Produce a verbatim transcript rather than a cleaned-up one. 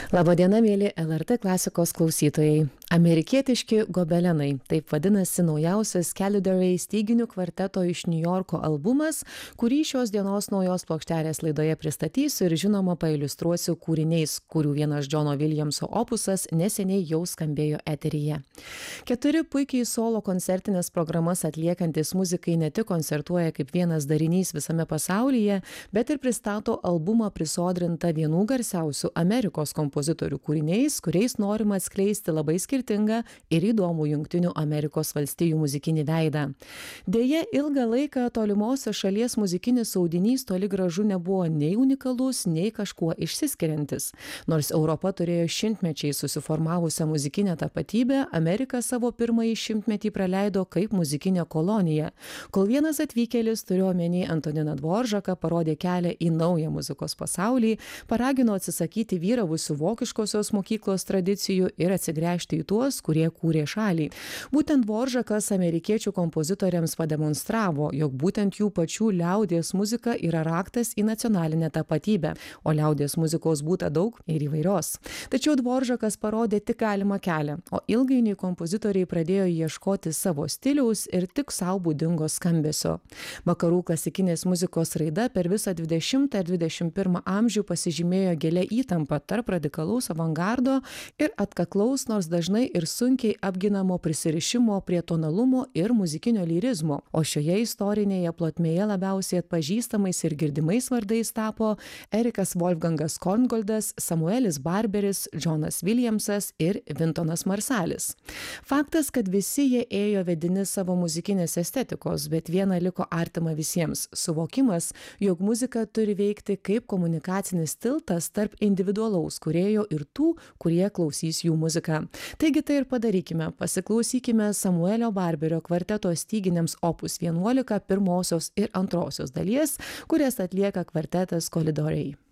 Labadiena, mėly L R T klasikos klausytojai. Amerikietiški gobelenai - taip vadinasi naujausias Calidoray styginių kvarteto iš Niujorko albumas, kurį šios dienos naujos plokštelės laidoje pristatysiu ir žinoma pailiustruosiu kūriniais, kurių vienas Džono Williamso opusas neseniai jau skambėjo eteryje. Keturi puikiai solo koncertinės programas atliekantis muzikai ne tik koncertuoja kaip vienas darinys visame pasaulyje, bet ir pristato albumą prisodrintą vienų garsiausių Amerikos kompozitorių kūriniais, kuriais norima atskleisti labai skirtingą ir įdomų Jungtinių Amerikos valstijų muzikinį veidą. Deja, ilgą laiką tolimosios šalies muzikinis audinys toli gražu nebuvo nei unikalus, nei kažkuo išsiskiriantis. Nors Europa turėjo šimtmečiai susiformavusią muzikinę tapatybę, Amerika savo pirmąjį šimtmetį praleido kaip muzikinė kolonija, kol vienas atvykėlis, turiu omeny Antoniną Dvoržaką, parodė kelią į naują muzikos pasaulį, paragino atsisakyti vyravusių vokiškosios mokyklos tradicijų ir atsigręžti į tuos, kurie kūrė šalį. Būtent Dvoržakas amerikiečių kompozitoriams pademonstravo, jog būtent jų pačių liaudies muzika yra raktas į nacionalinę tapatybę, o liaudies muzikos būta daug ir įvairios. Tačiau Dvoržakas parodė tik galimą kelią, o ilgainiui kompozitoriai pradėjo ieškoti savo stiliaus ir tik savo būdingo skambesio. Vakarų klasikinės muzikos raida per visą dvidešimtą ir dvidešimt pirmą amžių pasižymėjo gilia įtampa tarp radikalaus avangardo ir atkaklaus, nors dažnai ir sunkiai apginamo prisirišimo prie tonalumo ir muzikinio lyrizmo, o šioje istorinėje plotmėje labiausiai atpažįstamais ir girdimais vardais tapo Erikas Wolfgangas Korngoldas, Samuelis Barberis, Džonas Williamsas ir Vintonas Marsalis. Faktas, kad visi jie ėjo vedini savo muzikinės estetikos, bet viena liko artima visiems - suvokimas, jog muzika turi veikti kaip komunikacinis tiltas tarp individualaus kūrėjo ir tų, kurie klausys jų muziką. Taigi tai ir padarykime, pasiklausykime Samuelio Barberio kvarteto styginiams opus vienuolika pirmosios ir antrosios dalies, kurias atlieka kvartetas Calidoray.